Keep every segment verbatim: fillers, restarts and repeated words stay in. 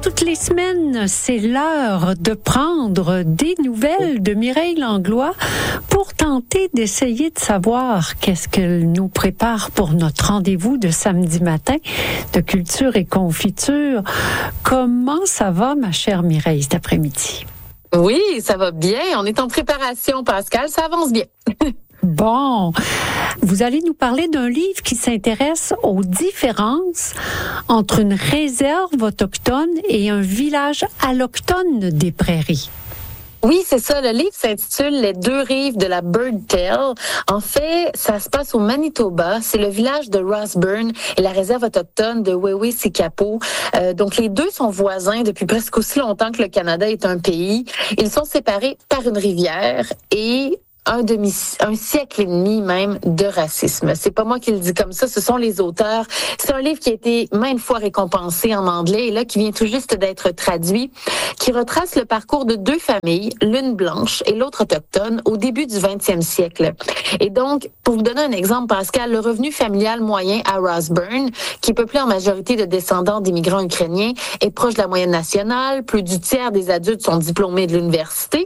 toutes les semaines, c'est l'heure de prendre des nouvelles de Mireille Langlois pour tenter d'essayer de savoir qu'est-ce qu'elle nous prépare pour notre rendez-vous de samedi matin de culture et confiture. Comment ça va, ma chère Mireille, cet après-midi? Oui, ça va bien. On est en préparation, Pascal. Ça avance bien. Bon, vous allez nous parler d'un livre qui s'intéresse aux différences entre une réserve autochtone et un village alloctone des prairies. Oui, c'est ça. Le livre s'intitule « Les deux rives de la Bird Tail ». En fait, ça se passe au Manitoba. C'est le village de Rossburn et la réserve autochtone de Wew'siqapo. Euh, donc, les deux sont voisins depuis presque aussi longtemps que le Canada est un pays. Ils sont séparés par une rivière et un demi, un siècle et demi même de racisme. C'est pas moi qui le dis comme ça, ce sont les auteurs. C'est un livre qui a été maintes fois récompensé en anglais et là qui vient tout juste d'être traduit, qui retrace le parcours de deux familles, l'une blanche et l'autre autochtone, au début du vingtième siècle. Et donc, pour vous donner un exemple, Pascal, le revenu familial moyen à Rossburn, qui est peuplé en majorité de descendants d'immigrants ukrainiens, est proche de la moyenne nationale. Plus du tiers des adultes sont diplômés de l'université.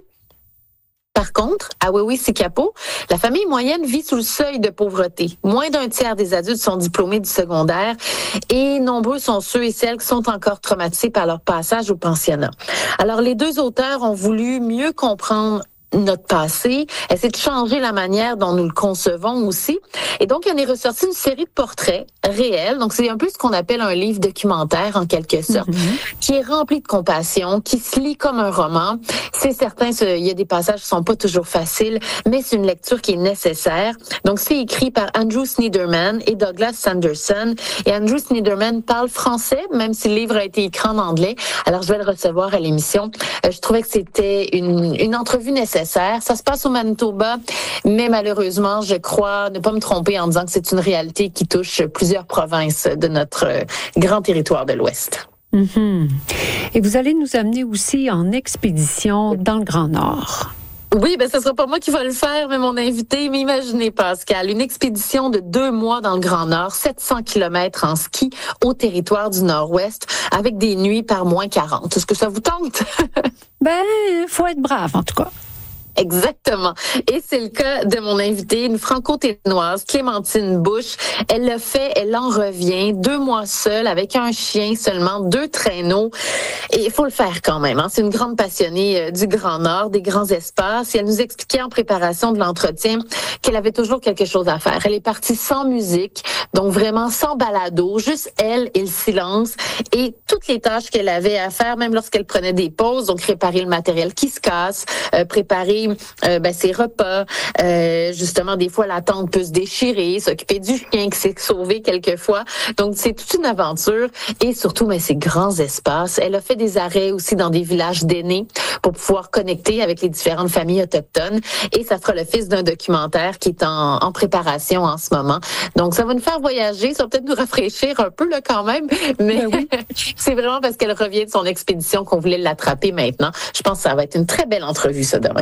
Par contre, à Wew'siqapo, la famille moyenne vit sous le seuil de pauvreté. Moins d'un tiers des adultes sont diplômés du secondaire et nombreux sont ceux et celles qui sont encore traumatisés par leur passage au pensionnat. Alors, les deux auteurs ont voulu mieux comprendre notre passé, essayer de changer la manière dont nous le concevons aussi. Et donc, il en est ressorti une série de portraits réels. Donc, c'est un peu ce qu'on appelle un livre documentaire, en quelque sorte, mm-hmm. qui est rempli de compassion, qui se lit comme un roman. C'est certain, il y a des passages qui sont pas toujours faciles, mais c'est une lecture qui est nécessaire. Donc, c'est écrit par Andrew Sniderman et Douglas Sanderson. Et Andrew Sniderman parle français, même si le livre a été écrit en anglais. Alors, je vais le recevoir à l'émission. Euh, je trouvais que c'était une, une entrevue nécessaire. Ça se passe au Manitoba, mais malheureusement, je crois ne pas me tromper en disant que c'est une réalité qui touche plusieurs provinces de notre grand territoire de l'Ouest. Mm-hmm. Et vous allez nous amener aussi en expédition dans le Grand Nord. Oui, ben ce sera pas moi qui va le faire, mais mon invité. Mais imaginez, Pascal, une expédition de deux mois dans le Grand Nord, sept cents kilomètres en ski au territoire du Nord-Ouest, avec des nuits par moins quarante. Est-ce que ça vous tente? Ben, faut être brave, en tout cas. Exactement. Et c'est le cas de mon invitée, une franco-ténoise, Clémentine Bush. Elle le fait, elle en revient, deux mois seule, avec un chien seulement, deux traîneaux. Et il faut le faire quand même. Hein. C'est une grande passionnée euh, du Grand Nord, des grands espaces. Et elle nous expliquait en préparation de l'entretien qu'elle avait toujours quelque chose à faire. Elle est partie sans musique, donc vraiment sans balado, juste elle et le silence. Et toutes les tâches qu'elle avait à faire, même lorsqu'elle prenait des pauses, donc réparer le matériel qui se casse, euh, préparer Euh, ben, ses repas, euh, justement des fois la tente peut se déchirer, s'occuper du chien qui s'est sauvé quelquefois. Donc c'est toute une aventure et surtout mais ces grands espaces. Elle a fait des arrêts aussi dans des villages d'aînés pour pouvoir connecter avec les différentes familles autochtones et ça sera le fils d'un documentaire qui est en, en préparation en ce moment. Donc ça va nous faire voyager, ça va peut-être nous rafraîchir un peu là quand même, mais oui. C'est vraiment parce qu'elle revient de son expédition qu'on voulait l'attraper maintenant. Je pense que ça va être une très belle entrevue ça demain.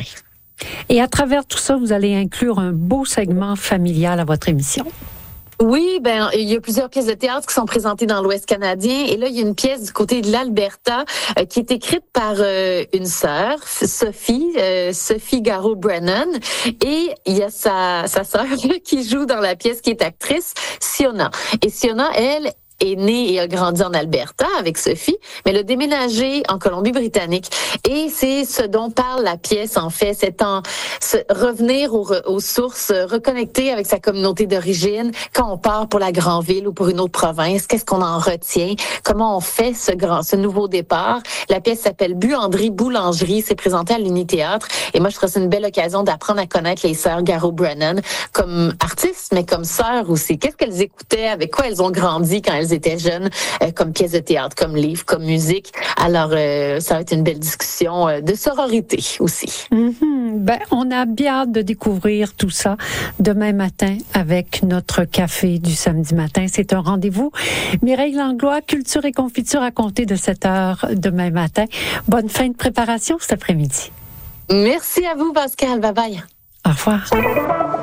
Et à travers tout ça, vous allez inclure un beau segment familial à votre émission. Oui, ben il y a plusieurs pièces de théâtre qui sont présentées dans l'Ouest canadien et là il y a une pièce du côté de l'Alberta euh, qui est écrite par euh, une sœur, Sophie, euh, Sophie Garreau-Brennan et il y a sa sa sœur qui joue dans la pièce qui est actrice, Siona. Et Siona, elle est née et a grandi en Alberta avec Sophie, mais elle a déménagé en Colombie-Britannique. Et c'est ce dont parle la pièce, en fait. C'est en se revenir aux, aux sources, reconnecter avec sa communauté d'origine. Quand on part pour la grande ville ou pour une autre province, qu'est-ce qu'on en retient? Comment on fait ce grand, ce nouveau départ? La pièce s'appelle Buanderie Boulangerie. C'est présenté à l'Uni-Théâtre. Et moi, je trouve que c'est une belle occasion d'apprendre à connaître les sœurs Garreau-Brennan comme artistes, mais comme sœurs aussi. Qu'est-ce qu'elles écoutaient? Avec quoi elles ont grandi quand elles étaient jeunes, euh, comme pièce de théâtre, comme livre, comme musique. Alors, euh, ça va être une belle discussion euh, de sororité aussi. Mm-hmm. Ben, on a bien hâte de découvrir tout ça demain matin avec notre café du samedi matin. C'est un rendez-vous. Mireille Langlois, culture et confiture à compter de sept heures demain matin. Bonne fin de préparation cet après-midi. Merci à vous, Pascal. Bye bye. Au revoir.